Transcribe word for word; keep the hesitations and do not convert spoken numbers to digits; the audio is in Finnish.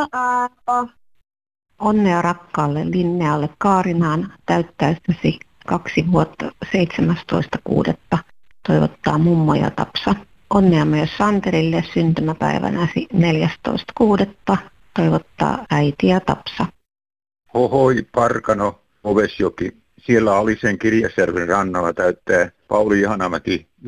Onnea rakkaalle Linnealle Kaarinaan täyttäessäsi kaksi vuotta seitsemästoista kuudetta toivottaa mummo ja Tapsa. Onnea myös Santerille syntymäpäivänäsi neljästoista kuudetta toivottaa äiti ja Tapsa. Hohoi Parkano, Ovesjoki. Siellä Alisen Kirjasjärven rannalla täyttää Pauli Ihanamäki